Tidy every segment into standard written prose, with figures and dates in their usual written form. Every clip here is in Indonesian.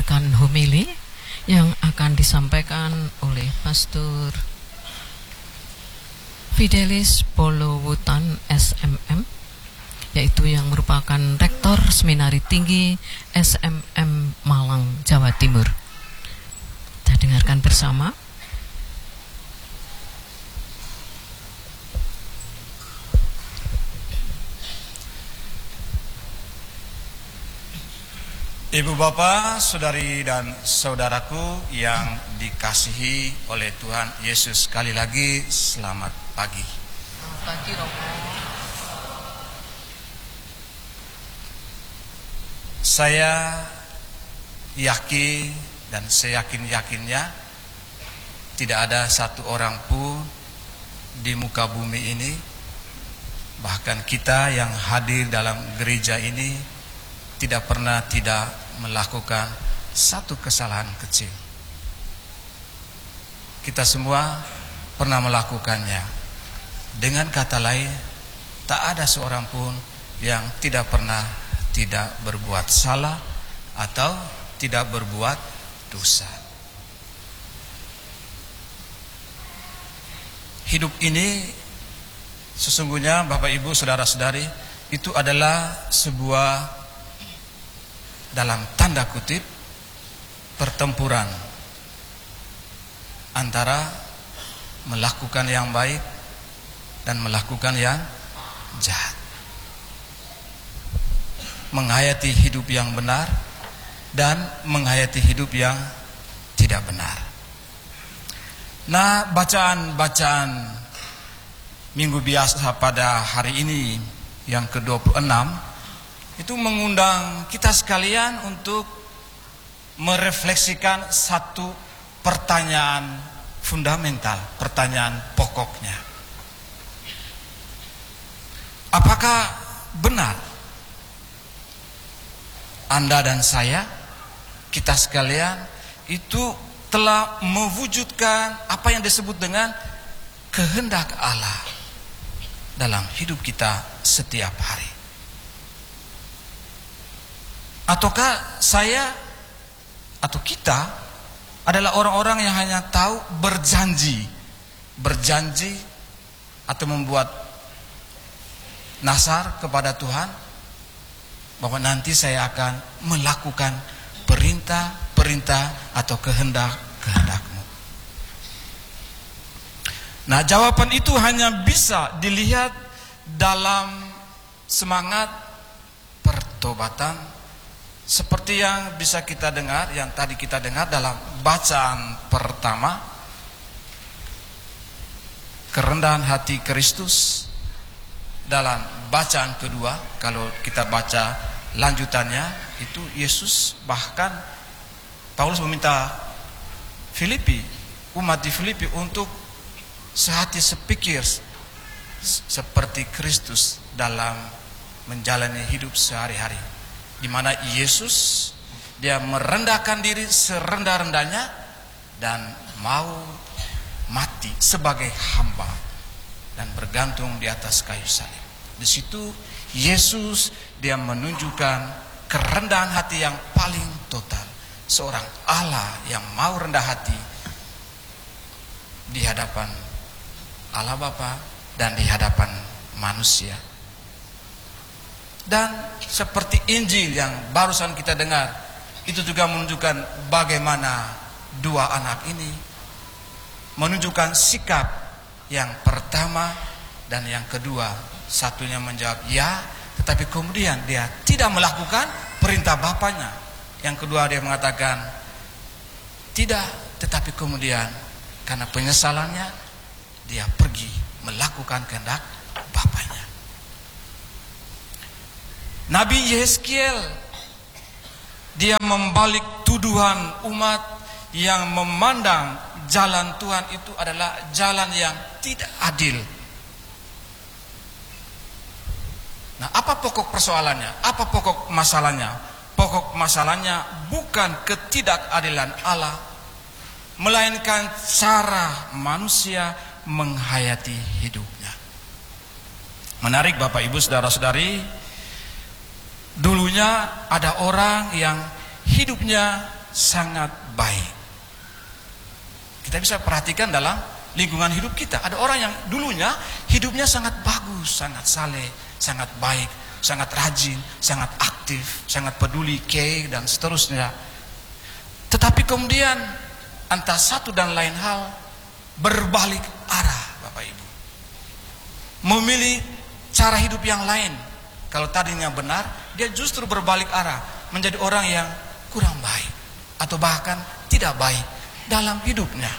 mendengarkan homili yang akan disampaikan oleh Pastor Fidelis Polowutan SMM, yaitu yang merupakan Rektor Seminari Tinggi SMM Malang, Jawa Timur. Kita dengarkan bersama. Ibu bapak, saudari dan saudaraku yang dikasihi oleh Tuhan Yesus, sekali lagi selamat pagi. Selamat pagi, Romo. Saya yakin dan seyakin-yakinnya tidak ada satu orang pun di muka bumi ini, bahkan kita yang hadir dalam gereja ini, tidak pernah tidak melakukan satu kesalahan kecil. Kita semua pernah melakukannya. Dengan kata lain, tak ada seorang pun yang tidak pernah tidak berbuat salah atau tidak berbuat dosa. Hidup ini sesungguhnya, Bapak Ibu, saudara-saudari, itu adalah sebuah, dalam tanda kutip, pertempuran antara melakukan yang baik dan melakukan yang jahat, menghayati hidup yang benar dan menghayati hidup yang tidak benar. Nah, bacaan-bacaan minggu biasa pada hari ini yang ke-26 itu mengundang kita sekalian untuk merefleksikan satu pertanyaan fundamental, pertanyaan pokoknya. Apakah benar Anda dan saya, kita sekalian itu telah mewujudkan apa yang disebut dengan kehendak Allah dalam hidup kita setiap hari? Ataukah saya atau kita adalah orang-orang yang hanya tahu berjanji atau membuat nazar kepada Tuhan bahwa nanti saya akan melakukan perintah atau kehendak-kehendakmu. Nah, jawaban itu hanya bisa dilihat dalam semangat pertobatan, seperti yang bisa kita dengar, yang tadi kita dengar dalam bacaan pertama, kerendahan hati Kristus. Dalam bacaan kedua, kalau kita baca lanjutannya, itu Yesus, bahkan Paulus meminta Filipi, umat di Filipi, untuk sehati sepikir seperti Kristus dalam menjalani hidup sehari-hari, di mana Yesus dia merendahkan diri serendah-rendahnya dan mau mati sebagai hamba dan bergantung di atas kayu salib. Di situ Yesus dia menunjukkan kerendahan hati yang paling total, seorang Allah yang mau rendah hati di hadapan Allah Bapa dan di hadapan manusia. Dan seperti Injil yang barusan kita dengar, itu juga menunjukkan bagaimana dua anak ini menunjukkan sikap yang pertama dan yang kedua. Satunya menjawab ya, tetapi kemudian dia tidak melakukan perintah bapaknya. Yang kedua dia mengatakan tidak, tetapi kemudian karena penyesalannya dia pergi melakukan kehendak bapaknya. Nabi Yeskiel dia membalik tuduhan umat yang memandang jalan Tuhan itu adalah jalan yang tidak adil. Nah, apa pokok persoalannya? Apa pokok masalahnya? Pokok masalahnya bukan ketidakadilan Allah, melainkan cara manusia menghayati hidupnya. Menarik Bapak Ibu Saudara-saudari, dulunya ada orang yang hidupnya sangat baik. Kita bisa perhatikan dalam lingkungan hidup kita. Ada orang yang dulunya hidupnya sangat bagus, sangat saleh, sangat baik, sangat rajin, sangat aktif, sangat peduli, care, dan seterusnya. Tetapi kemudian antara satu dan lain hal berbalik arah, Bapak Ibu. Memilih cara hidup yang lain. Kalau tadinya benar, dia justru berbalik arah, menjadi orang yang kurang baik atau bahkan tidak baik dalam hidupnya.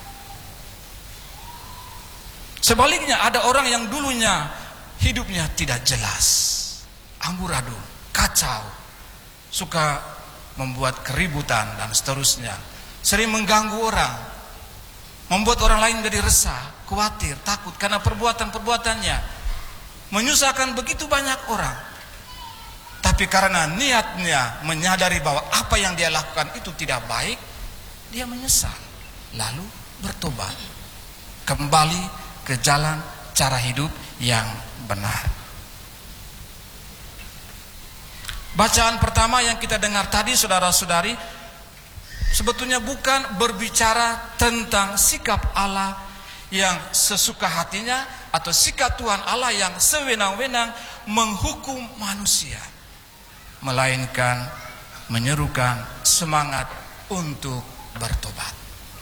Sebaliknya ada orang yang dulunya hidupnya tidak jelas, amburadul, kacau, suka membuat keributan dan seterusnya, sering mengganggu orang, membuat orang lain menjadi resah, khawatir, takut karena perbuatan-perbuatannya, menyusahkan begitu banyak orang. Tapi karena niatnya menyadari bahwa apa yang dia lakukan itu tidak baik, dia menyesal, lalu bertobat, kembali ke jalan cara hidup yang benar. Bacaan pertama yang kita dengar tadi, saudara-saudari, sebetulnya bukan berbicara tentang sikap Allah yang sesuka hatinya atau sikap Tuhan Allah yang sewenang-wenang menghukum manusia, melainkan menyerukan semangat untuk bertobat.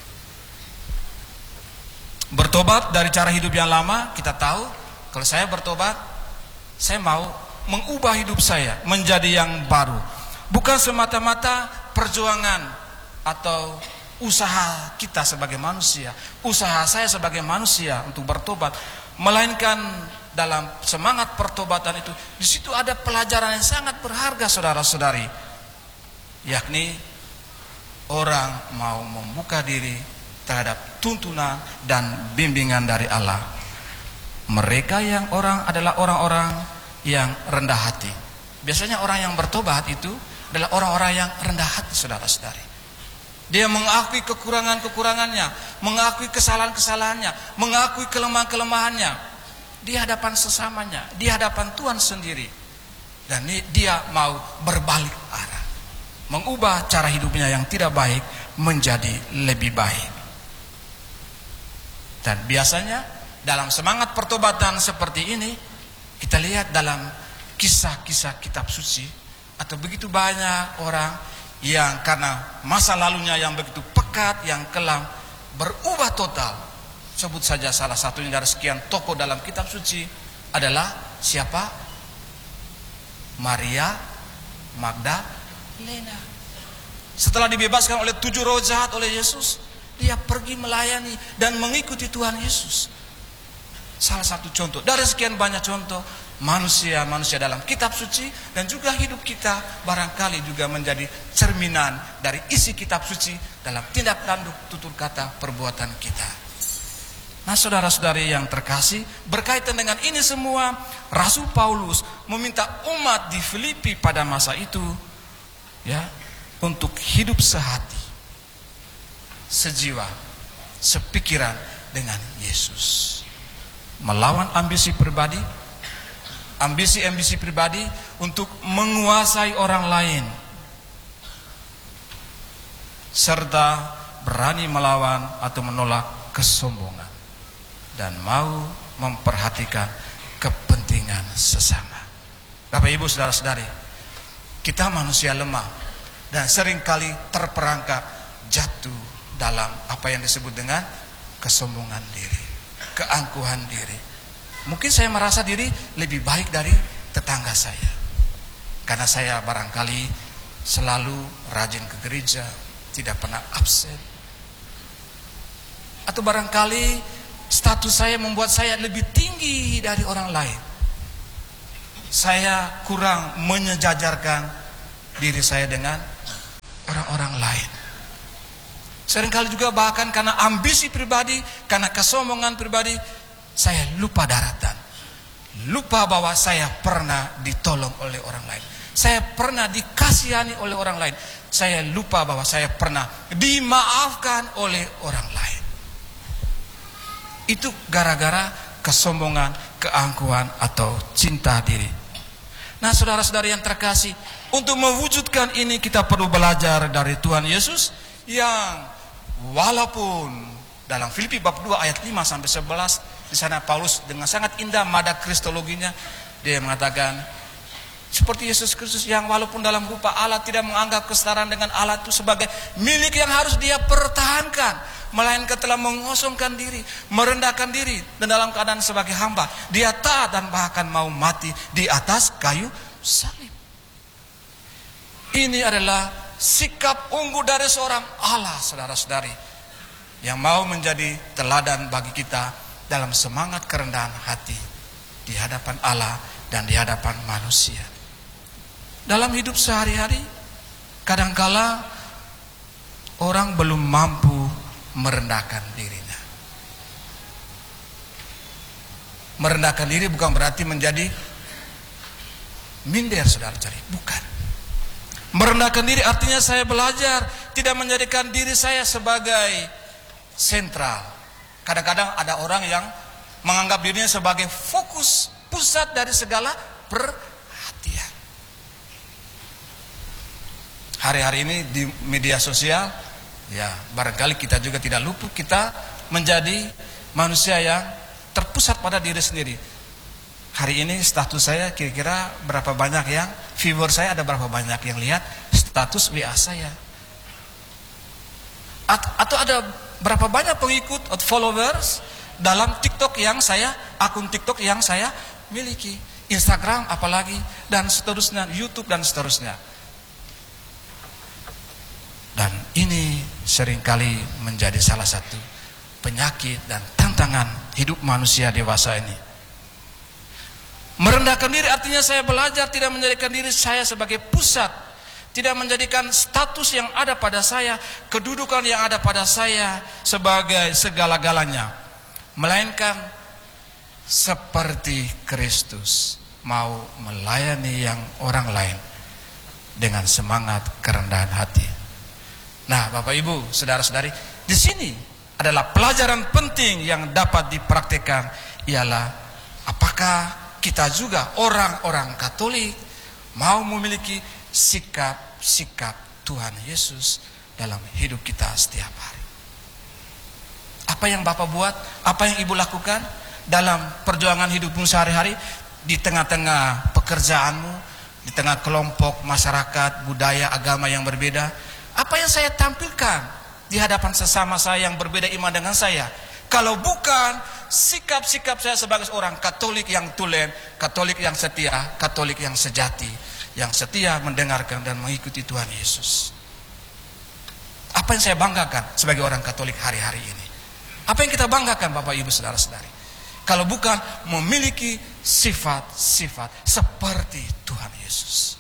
Bertobat dari cara hidup yang lama. Kita tahu kalau saya bertobat, saya mau mengubah hidup saya menjadi yang baru. Bukan semata-mata perjuangan atau usaha kita sebagai manusia, usaha saya sebagai manusia untuk bertobat, melainkan dalam semangat pertobatan itu, di situ ada pelajaran yang sangat berharga, saudara-saudari, yakni orang mau membuka diri terhadap tuntunan dan bimbingan dari Allah. Mereka yang adalah orang-orang yang rendah hati. Biasanya orang yang bertobat itu adalah orang-orang yang rendah hati, saudara-saudari. Dia mengakui kekurangan-kekurangannya, mengakui kesalahan-kesalahannya, mengakui kelemahan-kelemahannya di hadapan sesamanya, di hadapan Tuhan sendiri. Dan dia mau berbalik arah, mengubah cara hidupnya yang tidak baik menjadi lebih baik. Dan biasanya dalam semangat pertobatan seperti ini, kita lihat dalam kisah-kisah kitab suci, atau begitu banyak orang yang karena masa lalunya yang begitu pekat, yang kelam, berubah total. Sebut saja salah satunya dari sekian tokoh dalam kitab suci adalah siapa? Maria Magdalena. Setelah dibebaskan oleh 7 roh jahat oleh Yesus, dia pergi melayani dan mengikuti Tuhan Yesus. Salah satu contoh dari sekian banyak contoh manusia-manusia dalam kitab suci, dan juga hidup kita barangkali juga menjadi cerminan dari isi kitab suci dalam tindak tanduk tutur kata perbuatan kita. Nah, saudara-saudari yang terkasih, berkaitan dengan ini semua, Rasul Paulus meminta umat di Filipi pada masa itu, ya, untuk hidup sehati, sejiwa, sepikiran dengan Yesus. Melawan ambisi pribadi, ambisi-ambisi pribadi untuk menguasai orang lain, serta berani melawan atau menolak kesombongan, dan mau memperhatikan kepentingan sesama. Bapak Ibu, saudara-saudari, kita manusia lemah dan seringkali terperangkap jatuh dalam apa yang disebut dengan kesombongan diri, keangkuhan diri. Mungkin saya merasa diri lebih baik dari tetangga saya, karena saya barangkali selalu rajin ke gereja, tidak pernah absen. Atau barangkali status saya membuat saya lebih tinggi dari orang lain. Saya kurang menyejajarkan diri saya dengan orang-orang lain. Seringkali juga bahkan karena ambisi pribadi, karena kesombongan pribadi, saya lupa daratan, lupa bahwa saya pernah ditolong oleh orang lain, saya pernah dikasihani oleh orang lain, saya lupa bahwa saya pernah dimaafkan oleh orang lain. Itu gara-gara kesombongan, keangkuhan, atau cinta diri. Nah, saudara-saudari yang terkasih, Untuk mewujudkan ini kita perlu belajar dari Tuhan Yesus yang walaupun dalam Filipi bab 2 ayat 5 sampai 11 di sana Paulus dengan sangat indah mada kristologinya, dia mengatakan seperti Yesus Kristus yang walaupun dalam rupa Allah tidak menganggap kesetaraan dengan Allah itu sebagai milik yang harus dia pertahankan, melainkan telah mengosongkan diri, merendahkan diri, dan dalam keadaan sebagai hamba dia taat dan bahkan mau mati di atas kayu salib. Ini adalah sikap unggul dari seorang Allah, saudara-saudari, yang mau menjadi teladan bagi kita dalam semangat kerendahan hati di hadapan Allah dan di hadapan manusia. Dalam hidup sehari-hari, kadangkala orang belum mampu merendahkan dirinya. Merendahkan diri bukan berarti menjadi minder, saudara-saudari, bukan. Merendahkan diri artinya saya belajar tidak menjadikan diri saya sebagai sentral. Kadang-kadang ada orang yang menganggap dirinya sebagai fokus, pusat dari segala perhatian. Hari-hari ini di media sosial, ya barangkali kita juga tidak luput kita menjadi manusia yang terpusat pada diri sendiri. Hari ini status saya kira-kira berapa banyak yang viewer saya, ada berapa banyak yang lihat status WA saya, atau ada berapa banyak pengikut atau followers dalam TikTok yang saya, akun TikTok yang saya miliki, Instagram apalagi, dan seterusnya, YouTube dan seterusnya. Dan ini seringkali menjadi salah satu penyakit dan tantangan hidup manusia dewasa ini. Merendahkan diri artinya saya belajar tidak menjadikan diri saya sebagai pusat, tidak menjadikan status yang ada pada saya, kedudukan yang ada pada saya sebagai segala-galanya, melainkan seperti Kristus mau melayani yang orang lain dengan semangat kerendahan hati. Nah, Bapak Ibu, saudara-saudari, di sini adalah pelajaran penting yang dapat dipraktikkan, ialah apakah kita juga orang-orang Katolik mau memiliki sikap-sikap Tuhan Yesus dalam hidup kita setiap hari. Apa yang Bapak buat, apa yang Ibu lakukan dalam perjuangan hidupmu sehari-hari, di tengah-tengah pekerjaanmu, di tengah kelompok masyarakat, budaya, agama yang berbeda, apa yang saya tampilkan di hadapan sesama saya yang berbeda iman dengan saya? Kalau bukan sikap-sikap saya sebagai seorang Katolik yang tulen, Katolik yang setia, Katolik yang sejati, yang setia mendengarkan dan mengikuti Tuhan Yesus. Apa yang saya banggakan sebagai orang Katolik hari-hari ini? Apa yang kita banggakan, Bapak Ibu saudara-saudari? Kalau bukan memiliki sifat-sifat seperti Tuhan Yesus.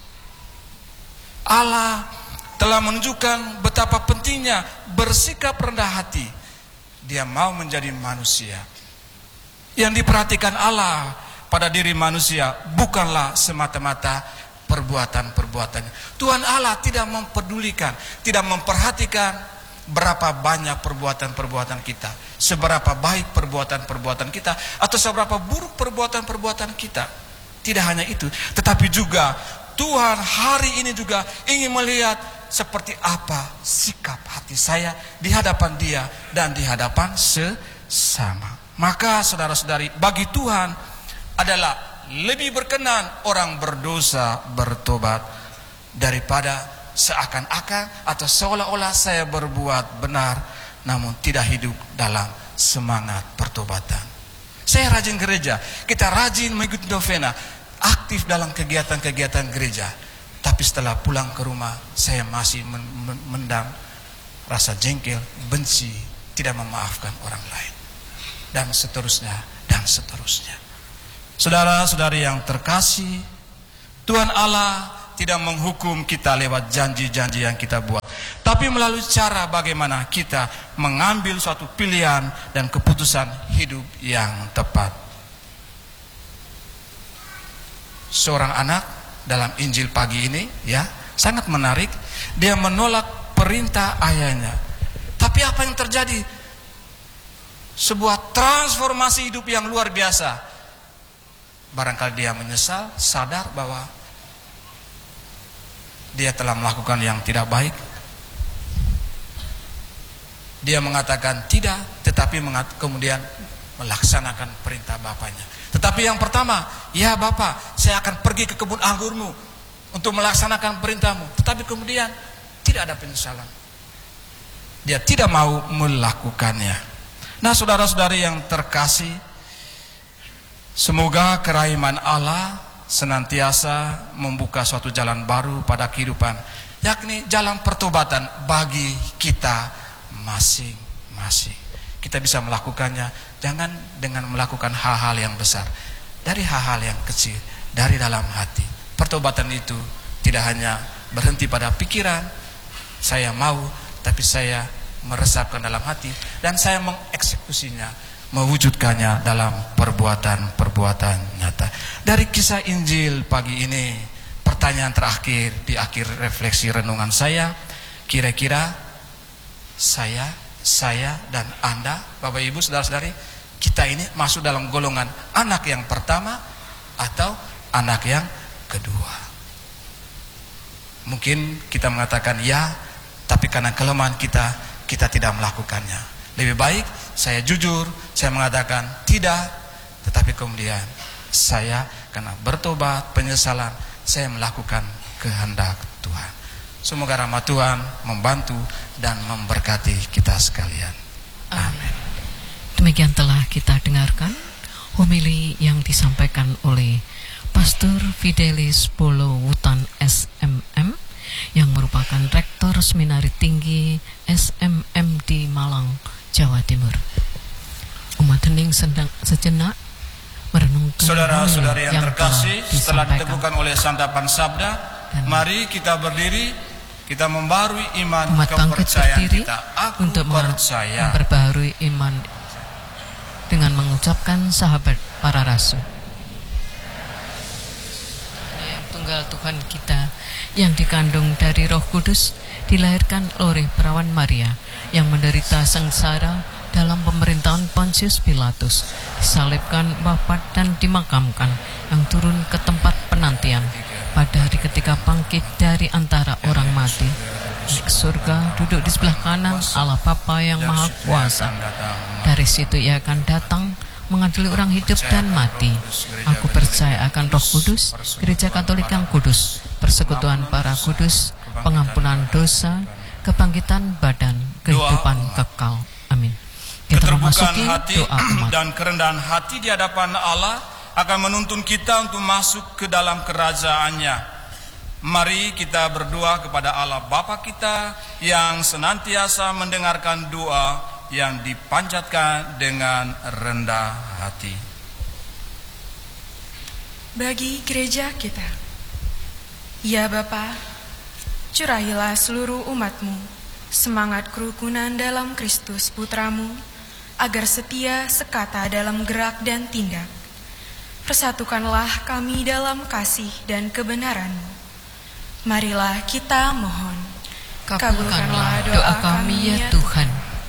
Allah telah menunjukkan betapa pentingnya bersikap rendah hati. Dia mau menjadi manusia. Yang diperhatikan Allah pada diri manusia bukanlah semata-mata perbuatan-perbuatannya. Tuhan Allah tidak mempedulikan, tidak memperhatikan berapa banyak perbuatan-perbuatan kita, seberapa baik perbuatan-perbuatan kita, atau seberapa buruk perbuatan-perbuatan kita. Tidak hanya itu, tetapi juga Tuhan hari ini juga ingin melihat seperti apa sikap hati saya di hadapan Dia dan di hadapan sesama. Maka saudara-saudari, bagi Tuhan adalah lebih berkenan orang berdosa bertobat daripada seakan-akan atau seolah-olah saya berbuat benar namun tidak hidup dalam semangat pertobatan. Saya rajin gereja, kita rajin mengikuti novena, aktif dalam kegiatan-kegiatan gereja. Tapi setelah pulang ke rumah, saya masih mendam rasa jengkel, benci, tidak memaafkan orang lain, dan seterusnya, dan seterusnya. Saudara-saudari yang terkasih, Tuhan Allah tidak menghukum kita lewat janji-janji yang kita buat, tapi melalui cara bagaimana kita mengambil suatu pilihan dan keputusan hidup yang tepat. Seorang anak dalam Injil pagi ini, ya, sangat menarik. Dia menolak perintah ayahnya. Tapi apa yang terjadi? Sebuah transformasi hidup yang luar biasa. Barangkali dia menyesal, sadar bahwa dia telah melakukan yang tidak baik? Dia mengatakan tidak, tetapi kemudian melaksanakan perintah bapaknya. Tetapi yang pertama, ya Bapak, saya akan pergi ke kebun anggurmu untuk melaksanakan perintahmu. Tetapi kemudian tidak ada penyesalan. Dia tidak mau melakukannya. Nah, saudara-saudari yang terkasih, semoga kerahiman Allah senantiasa membuka suatu jalan baru pada kehidupan, yakni jalan pertobatan bagi kita masing-masing. Kita bisa melakukannya jangan dengan melakukan hal-hal yang besar, dari hal-hal yang kecil, dari dalam hati. Pertobatan itu tidak hanya berhenti pada pikiran, saya mau, tapi saya meresapkan dalam hati dan saya mengeksekusinya, mewujudkannya dalam perbuatan-perbuatan nyata. Dari kisah Injil pagi ini, pertanyaan terakhir di akhir refleksi renungan saya, kira-kira saya dan Anda, Bapak Ibu, saudara-saudari, kita ini masuk dalam golongan anak yang pertama atau anak yang kedua? Mungkin kita mengatakan ya, tapi karena kelemahan kita tidak melakukannya. Lebih baik saya jujur, saya mengatakan tidak, tetapi kemudian saya karena bertobat, penyesalan, saya melakukan kehendak Tuhan. Semoga rahmat Tuhan membantu dan memberkati kita sekalian. Amin. Demikian telah kita dengarkan homili yang disampaikan oleh Pastor Fidelis Bolo Wutan SMM, yang merupakan Rektor Seminari Tinggi SMM di Malang, Jawa Timur. Umat hening sejenak merenungkan saudara-saudari yang terkasih, setelah diteguhkan oleh santapan sabda, mari kita berdiri, kita membarui iman kepercayaan kita. Aku untuk percaya. memperbaharui iman dengan mengucapkan sahabat para rasul. Yang tunggal Tuhan kita, yang dikandung dari Roh Kudus, dilahirkan oleh perawan Maria, yang menderita sengsara dalam pemerintahan Pontius Pilatus, disalibkan, wafat dan dimakamkan, yang turun ke tempat penantian, pada hari ketika bangkit dari antara orang mati, naik ke surga, duduk di sebelah kanan Allah Bapa yang Maha Kuasa. Dari situ ia akan datang mengadili orang hidup dan mati. Aku percaya akan Roh Kudus, Gereja Katolik yang kudus, persekutuan para kudus, pengampunan dosa, kebangkitan badan, kehidupan kekal. Amin. Kita Keterbukaan memasuki hati doa umat. dan kerendahan hati di hadapan Allah akan menuntun kita untuk masuk ke dalam kerajaannya. Mari kita berdoa kepada Allah Bapa kita yang senantiasa mendengarkan doa yang dipanjatkan dengan rendah hati. Bagi gereja kita, ya Bapa, curahilah seluruh umat-Mu semangat kerukunan dalam Kristus Putra-Mu, agar setia sekata dalam gerak dan tindak. Persatukanlah kami dalam kasih dan kebenaran-Mu. Marilah kita mohon. Kabulkanlah doa kami ya Tuhan.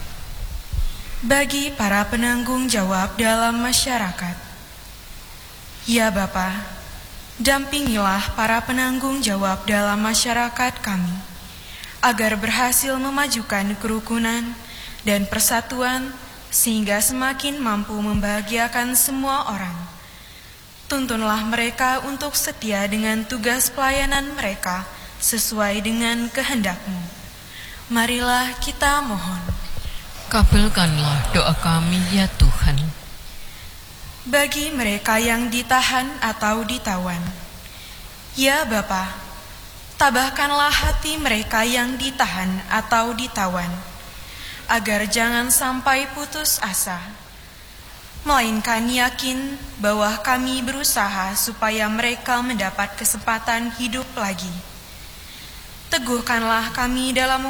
Bagi para penanggung jawab dalam masyarakat, ya Bapa, dampingilah para penanggung jawab dalam masyarakat kami, agar berhasil memajukan kerukunan dan persatuan, sehingga semakin mampu membahagiakan semua orang. Tuntunlah mereka untuk setia dengan tugas pelayanan mereka sesuai dengan kehendak-Mu. Marilah kita mohon. Kabulkanlah doa kami ya Tuhan. Bagi mereka yang ditahan atau ditawan, ya Bapa, tabahkanlah hati mereka yang ditahan atau ditawan, agar jangan sampai putus asa, melainkan yakin bahwa kami berusaha supaya mereka mendapat kesempatan hidup lagi. Teguhkanlah kami dalam